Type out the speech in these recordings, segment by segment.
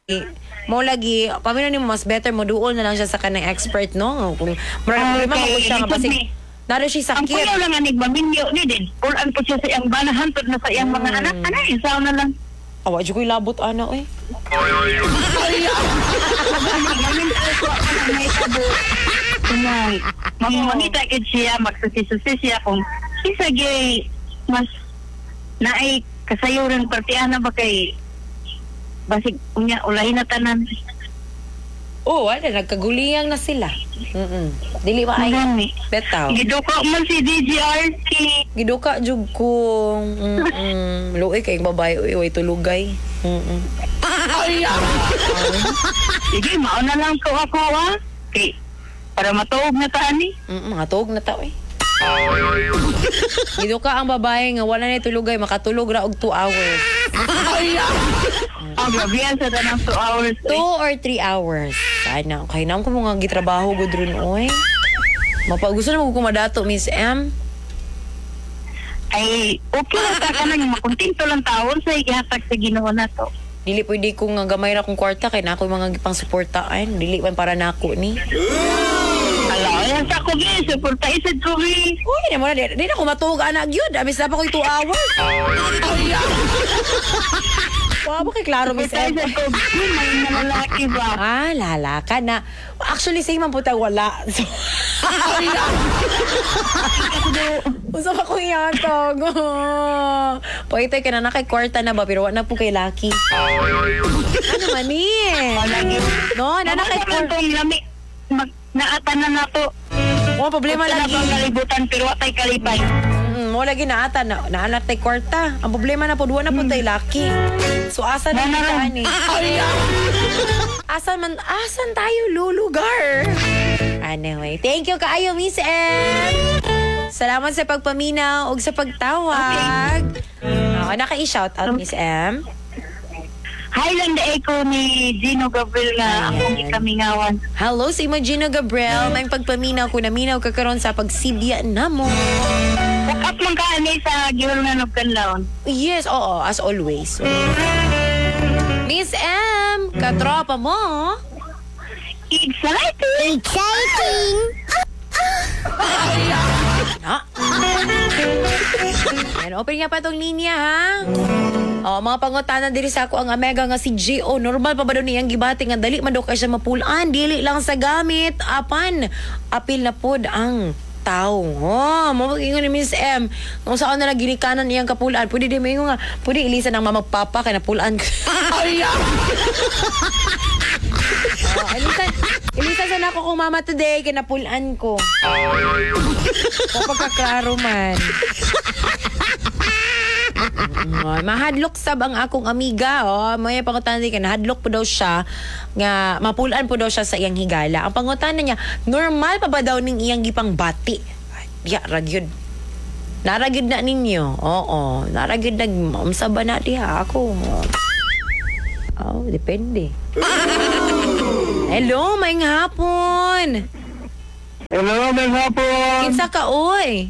mo lagi paminaw nimo mas better mo duol na lang siya sa kanang expert no kung problema mo siya nga basig naro siya Ang sakit. kuya lang anig maminyo ni din. Pulan po siya sa iyang banahan tod na sa iyang mga anak. Ano isaw na lang. Awa jud ko'y labot ana oy. Gamin ko ang may tabo. Kumay. Mamonita kid siya magsasisusi siya kung isa gay mas naay kasayuran partiana ba kay basig unya ulahin na tanan. Oh, wala nagkaguliyang na sila. Dili ba ay Madami. betaw. Giduka man si DJRT. Giduka jud ko. Luoy kay babae oy way tulugay. Sige, mauna lang ko ako kay para matuog na ta ani. Mga tuog na tao eh. Giduka ang babae nga wala na tulugay makatulog ra og 2 hours. Ang grabe yan sa tanang 2 hours. 2 or 3 hours. Sana. Kaya naman ko mga gitrabaho gud ron oy. Mapagusto na mo kumadato, Miss M. Ay, okay lang ta ka nang makuntinto lang taon sa ihatag sa Ginoo na to. Dili pwede kong gamay na kong kwarta kay na ako mga gipang suportaan. Dili man para nako ni. Ala, yan sa ko gi, suporta isad ko gi. Uy, di mo na. Di na ko matuog anak yun. Abis na pa ko 2 hours. Wow, ba kay klaro, Miss Suporta M? isad ko gi, may nalalaki ba? Ah, lala ka na. Actually, same man po tayo wala. So, usa pa kong yatag. Pagkita ka na nakay kwarta na ba, pero wala na po kay Lucky. Ano man eh? No, na nakay kwarta. Lami, naatan na to. Oh, problema Wala lagi. bang kalibutan pero watay kalipay. Mo lagi na ata na naanak tay kwarta. Ang problema na po duwa na po tay Lucky. So asa na kita ani? Asan tayo lulugar? Anyway, thank you kaayo Miss M. Salamat sa pagpaminaw ug sa pagtawag. Naka-i-shout out Miss M. Hi lang da ko ni Gino Gabriel nga akong ikamingawan. Hello si Imagino Gabriel. May pagpaminaw ko naminaw ka karon sa pagsidya namo. Bukat man ka ani sa gihulungan og kanlaon. Yes, oo, as always. Miss M, katropa mo. Exciting! Na. Yan, open nga pa tong linya, ha? Oh, mga pangutanan diri sa ako ang Omega nga si Gio. Normal pa ba daw niyang gibati nga dali man daw kay siya mapulaan, dili lang sa gamit. Apan, apil na pod ang tao. Oh, magingon ni Miss M. Kung saan na ginikanan iyang kapulaan, pwede di mo nga, pwede ilisan ng mamagpapa kay napulaan ko. Ilisan sa nako kong mama today kay napulaan ko. Kapag kaklaro man. Mahadlok sab ang akong amiga, may pangutan din nahadlok po daw siya nga mapulaan po daw siya sa iyang higala. Ang pangutan niya, normal pa ba daw ning iyang gipang bati? Ya, ragyod. Naragyod na ninyo. Oo, naragyod na mamsa ba na diha ako. Oh, depende. Hello, may hapon. Hello, may hapon. Kinsa ka oy?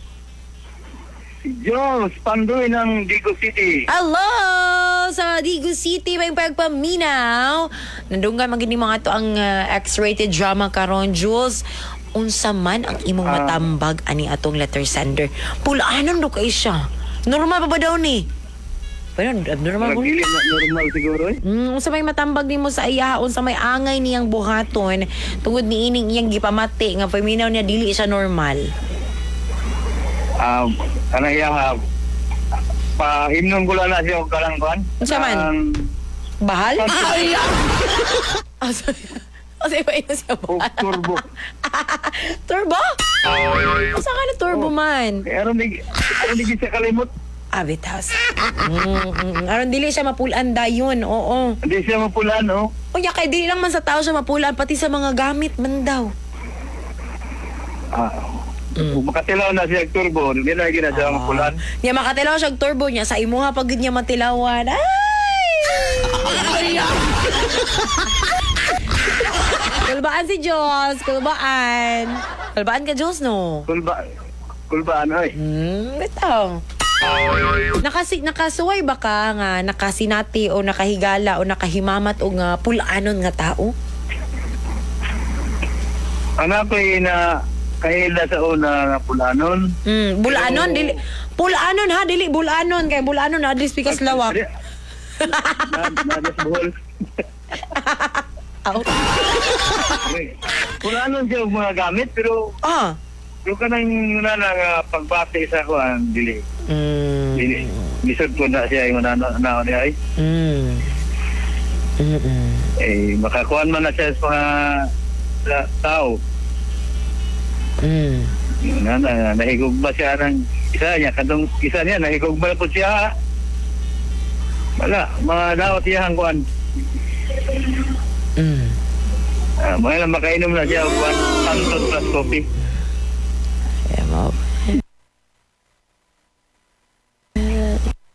Jones, Pandoy ng Digo City. Hello! Sa Digo City, may pagpaminaw. Nandunggan magini mga to ang X-rated drama karon, Jules. Unsa man ang imong matambag ani atong letter sender. Pulaanon do kay siya. Normal pa ba daw ni? Pero abnormal mo. Dili na normal siguro eh. Unsa may matambag nimo sa iya, unsa may angay niyang buhaton tungod ni ining iyang gipamati nga paminaw niya dili siya normal. Ano yung pa-himnon ko lang na siya o kalangkuhan. Unsa man? Bahal? Asa ba ito siya O bahal? turbo. Turbo? Asa ka na turbo man? Aron di siya kalimot. Abit house. Aron dili siya mapulaan dayon. Oo. Hindi siya mapulaan, oh. Unya kay dili lang man sa tao siya mapulaan pati sa mga gamit man daw. Makatilaw na siya turbo. Hindi na ginadya mapulaan. Nya makatilaw siya og turbo niya sa imuha pag niya matilawan. Ay! Kulbaan si Jos. Kulbaan ka, Jos, no? Kulbaan, oy. Bitaw. Nakasuway ba ka nga nakasinati o nakahigala o nakahimamat o nga pulanon nga tao? Anak ko na kahila sa una na pulanon. Bulanon Pero- dili pulanon ha dili bulanon kay bulanon na adlis pikas lawak. Nadas buhol. Out. Pulanon siya og mga gamit pero yung kanang nga pagbati sa ko ang dili. Lisod ko na siya yung na niya ay. Makakuan man na siya sa mga tao. Nahigog ba siya ng isa niya? Kadong isa niya, nahigog ba po siya? Wala, mga daot siya ang kuan. Mga lang makainom na siya, kuan, Santos plus coffee. Yeah,